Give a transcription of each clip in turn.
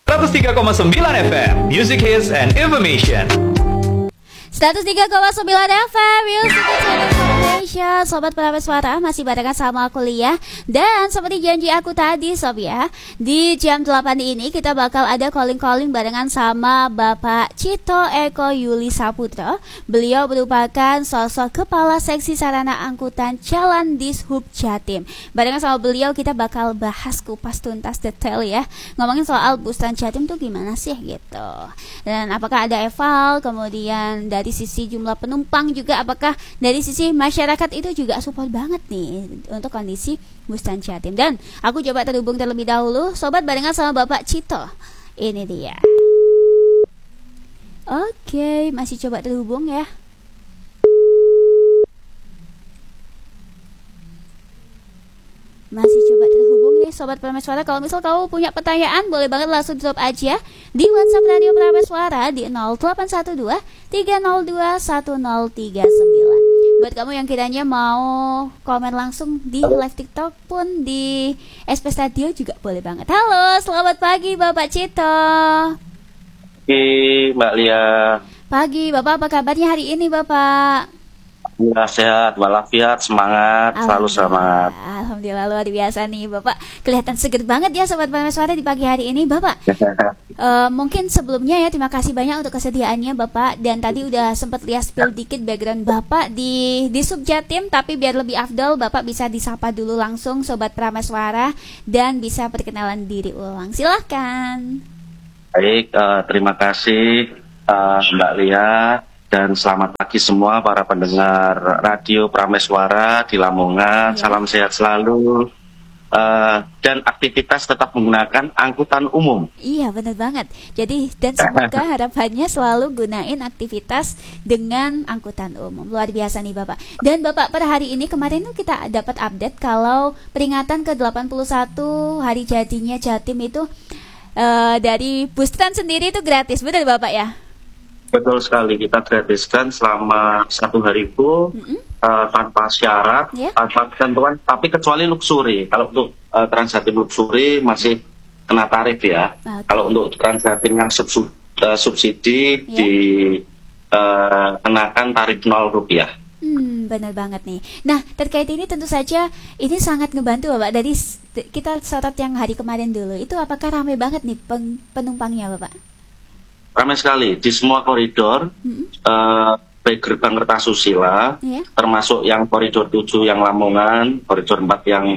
103,9 FM, Music Hits and Information. 103,9 FM Music Indonesia. Sobat Perames Suara, masih barengan sama aku Lia. Dan seperti janji aku tadi Sob ya, di jam 8 ini kita bakal ada calling-calling barengan sama Bapak Cito Eko Yuli Saputra. Beliau merupakan sosok Kepala Seksi Sarana Angkutan Jalan Dishub Jatim. Barengan sama beliau kita bakal bahas kupas tuntas detail ya, ngomongin soal bus Trans Jatim tuh gimana sih gitu. Dan apakah ada eval, kemudian dari sisi jumlah penumpang juga, apakah dari sisi masyarakat itu juga support banget nih untuk kondisi bus Trans Jatim. Dan aku coba terhubung terlebih dahulu Sobat barengan sama Bapak Cito. Ini dia. Oke, masih coba terhubung ya. Masih coba terhubung nih Sobat Perames Suara. Kalau misal kamu punya pertanyaan, boleh banget langsung drop aja di WhatsApp Radio Perames Suara di 0812 302 1039. Buat kamu yang kiranya mau komen langsung di live TikTok pun di SP Radio juga boleh banget. Halo, selamat pagi Bapak Cito. Pagi Mbak Lia. Pagi Bapak, apa kabarnya hari ini Bapak? Ya, sehat, walafiat, semangat, selalu semangat. Alhamdulillah luar biasa nih Bapak. Kelihatan seger banget ya Sobat Perames Suara di pagi hari ini Bapak. Mungkin sebelumnya ya terima kasih banyak untuk kesediaannya Bapak. Dan tadi udah sempat lihat spill dikit background Bapak di Dishub Jatim. Tapi biar lebih afdol Bapak bisa disapa dulu langsung Sobat Perames Suara dan bisa perkenalan diri ulang. Silahkan. Baik, terima kasih Mbak Lia. Dan selamat pagi semua para pendengar Radio Perames Suara di Lamongan. Ya. Salam sehat selalu. Dan aktivitas tetap menggunakan angkutan umum. Iya benar banget. Jadi dan semoga harapannya selalu gunain aktivitas dengan angkutan umum. Luar biasa nih Bapak. Dan Bapak per hari ini kemarin tuh kita dapat update kalau peringatan ke-81 hari jadinya Jatim itu dari bus Trans sendiri itu gratis. Benar Bapak ya? Betul sekali, kita gratiskan selama 1 hari full tanpa syarat, tanpa ketentuan, tapi kecuali luxury. Kalau untuk Trans Jatim luxury masih kena tarif ya. Kalau untuk Trans Jatim yang subsidi dikenakan tarif Rp0. Benar banget nih. Nah terkait ini tentu saja ini sangat ngebantu Bapak. Dari kita sorot yang hari kemarin dulu, itu apakah ramai banget nih penumpangnya Bapak? Ramai sekali di semua koridor, baik gerbang Kertasusila, termasuk yang koridor 7 yang Lamongan, koridor 4 yang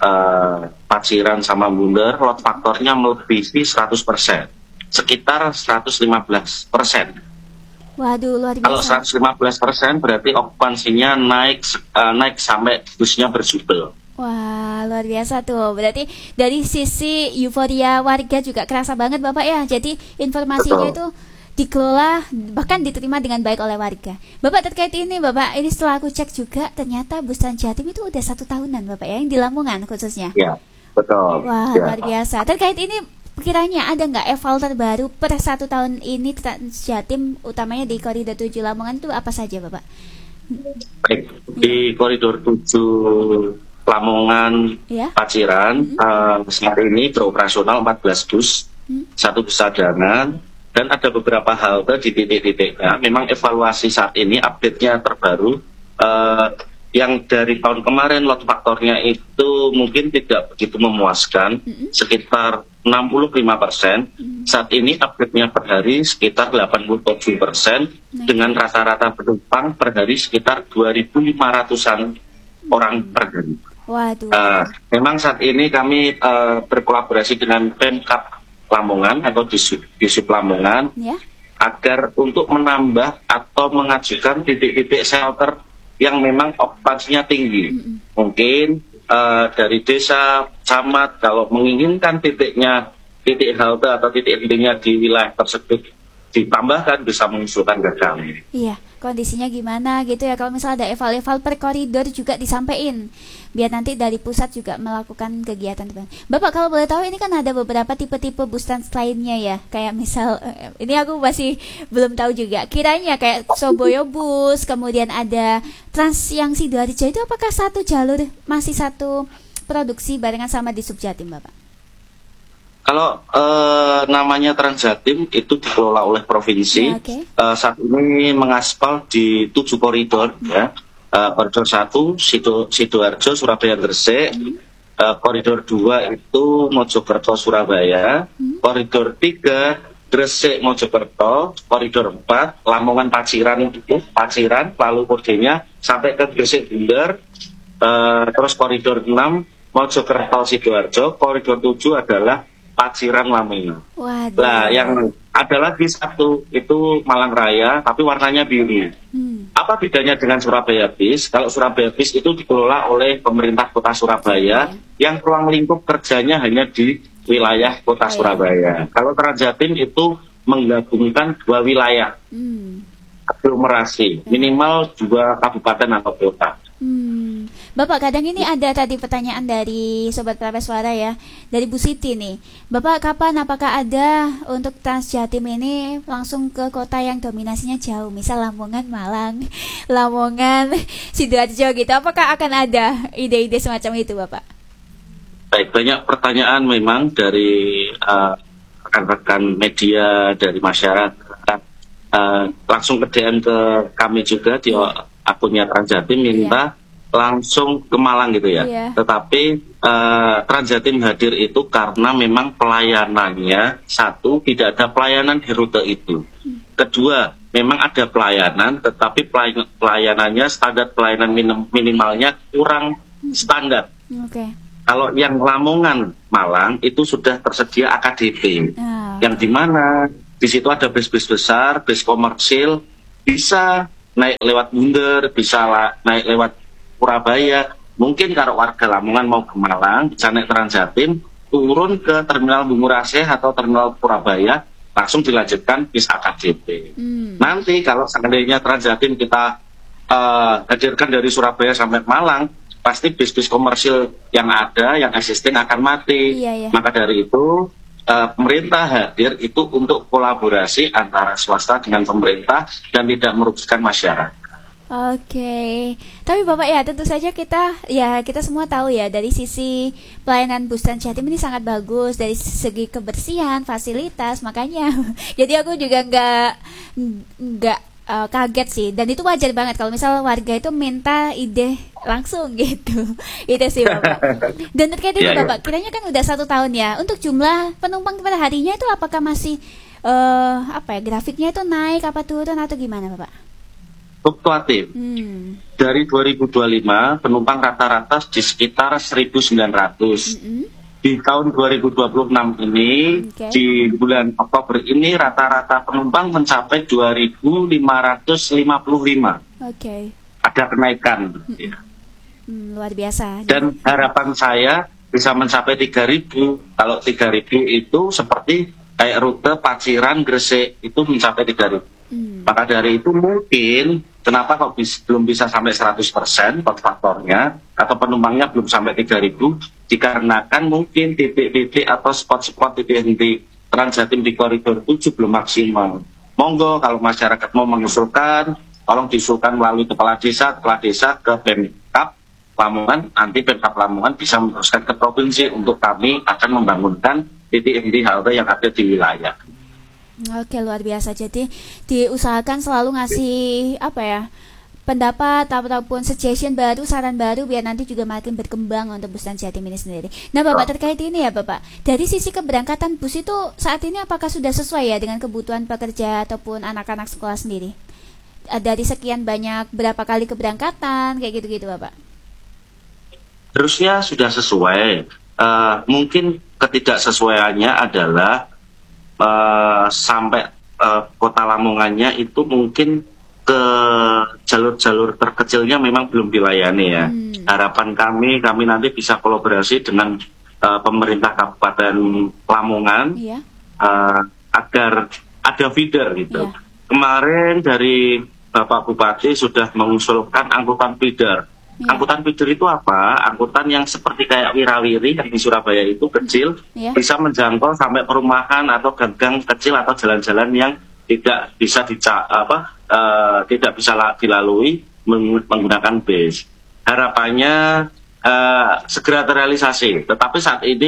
Paciran sama Bunder, load faktornya melebihi 100%, sekitar 115%. Waduh, luar biasa. Kalau 115% berarti okupansinya naik sampai busnya berjubel. Wah, luar biasa tuh. Berarti dari sisi euforia warga juga kerasa banget Bapak ya. Jadi informasinya itu dikelola bahkan diterima dengan baik oleh warga. Bapak terkait ini Bapak, ini setelah aku cek juga ternyata bus Trans Jatim itu udah 1 tahunan Bapak ya, yang di Lamongan khususnya. Ya, betul. Wah, luar biasa. Terkait ini kiranya ada nggak eval terbaru per 1 tahun ini Trans Jatim, utamanya di koridor 7 Lamongan itu apa saja Bapak? Baik, di koridor 7 Lamongan, Paciran, saat ini beroperasional 14 bus, 1 bus cadangan, dan ada beberapa halte di titik-titiknya. Memang evaluasi saat ini, update-nya terbaru, yang dari tahun kemarin load faktornya itu mungkin tidak begitu memuaskan, sekitar 65%. Saat ini update-nya per hari sekitar 87%, dengan rata-rata penumpang per hari sekitar 2.500-an orang per hari. Waduh. Memang saat ini kami berkolaborasi dengan Pemkab Lamongan atau Dishub Lamongan agar untuk menambah atau mengajukan titik-titik shelter yang memang okupansinya tinggi. Mungkin dari desa, camat kalau menginginkan titik halte atau titik endingnya di wilayah tersebut ditambahkan, bisa mengusulkan ke kami. Iya, kondisinya gimana gitu ya. Kalau misalnya ada eval-eval per koridor juga disampaikan, biar nanti dari pusat juga melakukan kegiatan. Bapak kalau boleh tahu, ini kan ada beberapa tipe-tipe bus Trans lainnya ya. Kayak misal, ini aku masih belum tahu juga. Kiranya kayak Soboyo Bus, kemudian ada Trans yang Sidoarjo, itu apakah satu jalur, masih satu produksi barengan sama Dishub Jatim Bapak? Kalau namanya Transjatim itu dikelola oleh provinsi. Saat ini mengaspal di 7 koridor ya. Koridor 1 Sidoarjo Surabaya Gresik. Koridor 2 itu Mojokerto Surabaya. Koridor 3 Gresik Mojokerto. Koridor 4 Lamongan Paciran lalu kodenya sampai ke Gresik Bunder. Terus koridor 6 Mojokerto Sidoarjo. Koridor 7 adalah Paciran Lamongan. Nah, yang ada lagi satu itu Malang Raya, tapi warnanya biru. Apa bedanya dengan Surabaya Bis? Kalau Surabaya Bis itu dikelola oleh pemerintah Kota Surabaya, yang ruang lingkup kerjanya hanya di wilayah Kota Surabaya. Kalau Transjatim itu menggabungkan 2 wilayah aglomerasi, minimal 2 kabupaten atau kota. Bapak, kadang ini ada tadi pertanyaan dari Sobat Prabe Suara ya, dari Bu Siti nih. Bapak, kapan apakah ada untuk Transjatim ini langsung ke kota yang dominasinya jauh, misal Lamongan, Malang, Lamongan, Sidoarjo gitu. Apakah akan ada ide-ide semacam itu, Bapak? Baik, banyak pertanyaan memang dari rekan-rekan media, dari masyarakat. Langsung ke DM ke kami juga di akunnya Transjatim minta langsung ke Malang gitu ya. Tetapi Transjatim hadir itu karena memang pelayanannya, satu, tidak ada pelayanan di rute itu. Kedua, memang ada pelayanan, tetapi pelayanannya, standar pelayanan minimalnya kurang standar. Kalau yang Lamongan Malang itu sudah tersedia AKDP, yang dimana di situ ada bis-bis besar, bis komersil, bisa naik lewat Bunder, bisa naik lewat Surabaya. Mungkin kalau warga Lamongan mau ke Malang, bisa naik Transjatim, turun ke Terminal Bungurasih atau Terminal Surabaya, langsung dilanjutkan bis AKDP. Nanti kalau seandainya Transjatim kita hadirkan dari Surabaya sampai Malang, pasti bis-bis komersil yang ada, yang existing akan mati. Maka dari itu, pemerintah hadir itu untuk kolaborasi antara swasta dengan pemerintah dan tidak merugikan masyarakat. Tapi Bapak ya, tentu saja kita semua tahu ya, dari sisi pelayanan bus Transjatim ini sangat bagus dari segi kebersihan, fasilitas, makanya jadi aku juga nggak kaget sih, dan itu wajar banget kalau misal warga itu minta ide langsung gitu. Itu sih Bapak. Dan terkait itu Bapak, kiranya kan udah 1 tahun ya, untuk jumlah penumpang pada harinya itu apakah masih grafiknya itu naik apa turun atau gimana Bapak? Fluktuatif. Dari 2025 penumpang rata-rata di sekitar 1.900. Di tahun 2026 ini, di bulan Oktober ini rata-rata penumpang mencapai 2.555. Ada kenaikan. Luar biasa. Dan harapan saya bisa mencapai 3.000. Kalau 3.000 itu seperti kayak rute Paciran Gresik itu mencapai 3.000. Maka dari itu mungkin kenapa kok belum bisa sampai 100% faktornya atau penumpangnya belum sampai 3.000, dikarenakan mungkin titik-titik atau spot-spot titik henti Transjatim di koridor 7 belum maksimal. Monggo kalau masyarakat mau mengusulkan, tolong diusulkan melalui kepala desa ke Pemkab Lamongan, nanti Pemkab Lamongan bisa meneruskan ke provinsi untuk kami akan membangunkan titik henti halte yang ada di wilayah. Luar biasa. Jadi diusahakan selalu ngasih pendapat ataupun suggestion baru, saran baru biar nanti juga makin berkembang untuk bus Transjatim ini sendiri. Nah Bapak, terkait ini ya Bapak, dari sisi keberangkatan bus itu saat ini apakah sudah sesuai ya dengan kebutuhan pekerja ataupun anak-anak sekolah sendiri? Dari sekian banyak berapa kali keberangkatan kayak gitu-gitu Bapak? Harusnya sudah sesuai. Mungkin ketidaksesuaiannya adalah sampai kota Lamongannya itu mungkin ke jalur-jalur terkecilnya memang belum dilayani ya. Harapan kami nanti bisa kolaborasi dengan pemerintah Kabupaten Lamongan agar ada feeder gitu. Kemarin dari Bapak Bupati sudah mengusulkan angkutan feeder. Angkutan feeder itu apa? Angkutan yang seperti kayak Wirawiri yang di Surabaya itu kecil, bisa menjangkau sampai perumahan atau gang-gang kecil atau jalan-jalan yang tidak bisa tidak bisa dilalui menggunakan bis. Harapannya segera terrealisasi. Tetapi saat ini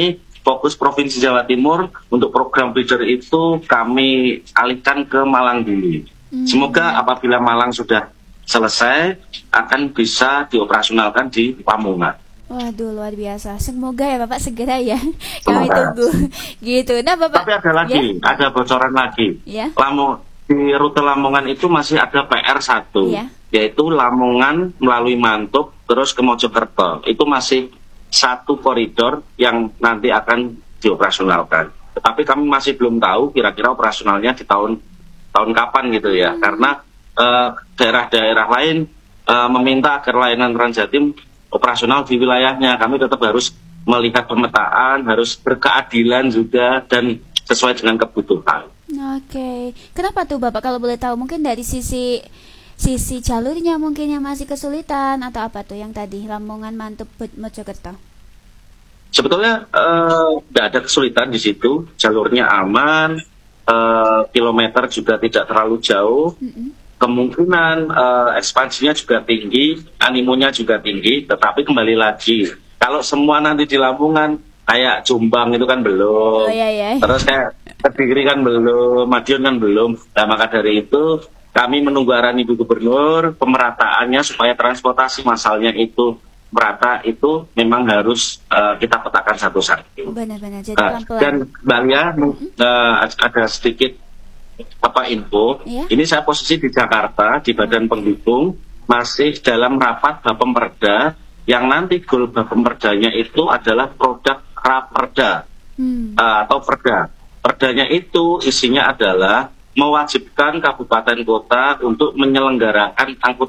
fokus Provinsi Jawa Timur untuk program feeder itu kami alihkan ke Malang dulu. Semoga apabila Malang sudah selesai akan bisa dioperasionalkan di Lamongan. Waduh, luar biasa. Semoga ya Bapak segera ya. Kami tunggu. Gitu. Nah, Bapak. Tapi ada lagi, ada bocoran lagi. Ya. Di rute Lamongan itu masih ada PR1, yaitu Lamongan melalui Mantub terus ke Mojokerto. Itu masih satu koridor yang nanti akan dioperasionalkan. Tetapi kami masih belum tahu kira-kira operasionalnya di tahun kapan gitu ya. Karena daerah-daerah lain meminta agar layanan Transjatim operasional di wilayahnya. Kami tetap harus melihat pemetaan, harus berkeadilan juga dan sesuai dengan kebutuhan. Oke. Kenapa tuh Bapak kalau boleh tahu? Mungkin dari sisi jalurnya mungkin yang masih kesulitan atau apa tuh yang tadi Lamongan Mantub Mojokerto? Sebetulnya tidak ada kesulitan di situ, jalurnya aman, kilometer juga tidak terlalu jauh. Kemungkinan ekspansinya juga tinggi, animonya juga tinggi, tetapi kembali lagi, kalau semua nanti di Lamongan, kayak Jombang itu kan belum, terus kayak Kediri kan belum, Madiun kan belum. Nah, maka dari itu kami menunggu arahan Ibu Gubernur, pemerataannya supaya transportasi massalnya itu merata itu memang harus kita petakan satu-satu. Benar-benar, jadi pelan-pelan. Dan Mbak Lia, ada sedikit info. Ini saya posisi di Jakarta di Badan Penghubung masih dalam rapat Bapemperda yang nanti goal Bapemperdanya itu adalah produk Raperda atau Perda. Perdanya itu isinya adalah mewajibkan kabupaten kota untuk menyelenggarakan